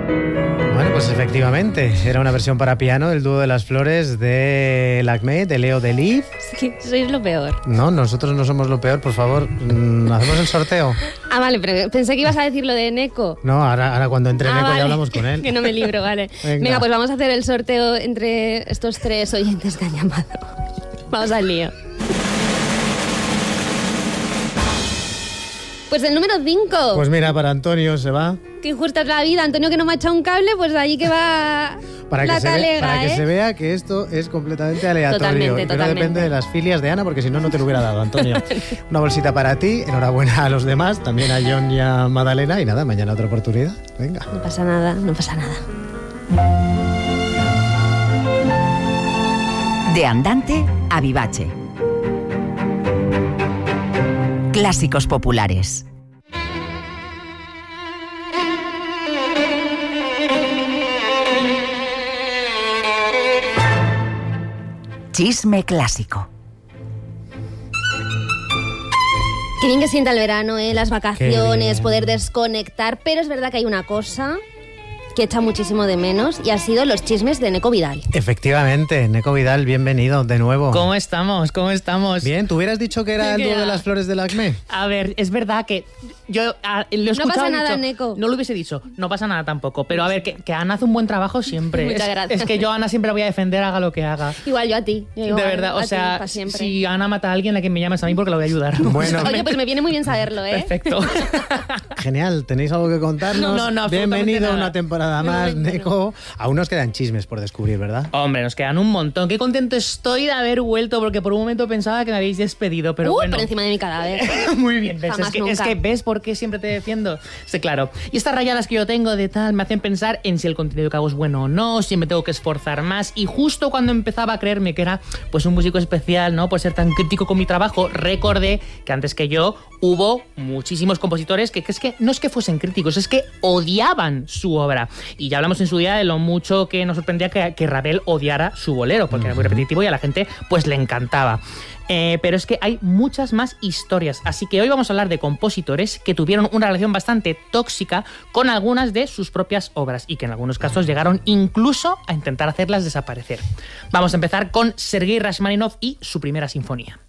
Bueno, pues efectivamente, era una versión para piano del Dúo de las Flores de Lakmé, de Leo Delibes. Sí, sois lo peor. No, nosotros no somos lo peor, por favor, ¿hacemos el sorteo? Ah, vale, pero pensé que ibas a decir lo de Neko. No, ahora cuando entre Neko vale. ya hablamos con él. Que no me libro, vale. Venga, pues vamos a hacer el sorteo entre estos 3 oyentes que han llamado. Vamos al lío. Pues el número 5. Pues mira, para Antonio se va. Qué injusta es la vida. Antonio, que no me ha echado un cable, pues allí que va Para la talega, para que se vea que esto es completamente aleatorio. Totalmente. No depende de las filias de Ana, porque si no, no te lo hubiera dado, Antonio. Una bolsita para ti, enhorabuena a los demás, también a John y a Madalena. Y nada, mañana otra oportunidad. Venga. No pasa nada, no pasa nada. De andante a vivace. Clásicos populares. Chisme clásico. Qué bien que sienta el verano, las vacaciones, Qué poder desconectar. Pero es verdad que hay una cosa que echa muchísimo de menos y ha sido los chismes de Neko Vidal. Efectivamente, Neko Vidal, bienvenido de nuevo. ¿Cómo estamos? ¿Cómo estamos? Bien, ¿tú hubieras dicho que era el Dúo de las Flores de Lakmé? A ver, es verdad que yo lo he No escuchado pasa nada, mucho. Neko. No lo hubiese dicho, no pasa nada tampoco. Pero a ver, que Ana hace un buen trabajo siempre. Muchas gracias. Es que yo a Ana siempre la voy a defender, haga lo que haga. Igual yo a ti. De verdad, o sea, si Ana mata a alguien, la que me llames a mí porque la voy a ayudar. Bueno, Oye, pues me viene muy bien saberlo, ¿eh? Perfecto. genial, ¿tenéis algo que contarnos? No, absolutamente bienvenido nada. una temporada más, Neko. Aún nos quedan chismes por descubrir, ¿verdad? Hombre, nos quedan un montón. Qué contento estoy de haber vuelto porque por un momento pensaba que me habéis despedido, pero bueno. Por encima de mi cadáver. Muy bien, ¿ves? Jamás, Es nunca. que ves por qué siempre te defiendo. Sí, claro. Y estas rayadas que yo tengo de tal me hacen pensar en si el contenido que hago es bueno o no, si me tengo que esforzar más. Y justo cuando empezaba a creerme que era pues un músico especial, ¿no? Por ser tan crítico con mi trabajo, recordé que antes que yo hubo muchísimos compositores que es que no es que fuesen críticos, es que odiaban su obra. Y ya hablamos en su día de lo mucho que nos sorprendía que Ravel odiara su bolero, porque era muy repetitivo y a la gente pues le encantaba. Pero es que hay muchas más historias, así que hoy vamos a hablar de compositores que tuvieron una relación bastante tóxica con algunas de sus propias obras y que en algunos casos llegaron incluso a intentar hacerlas desaparecer. Vamos a empezar con Sergei Rachmaninoff y su primera sinfonía.